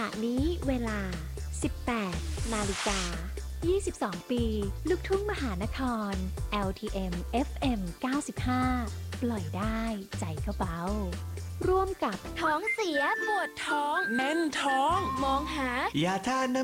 นี้เวลา 18 นาฬิกา 22 ปี ลูกทุ่งมหานคร LTM FM 95 ปล่อยได้ใจเขาเบาร่วมกับท้องเสียปวดท้องแน่นท้องมองหาอย่าทาน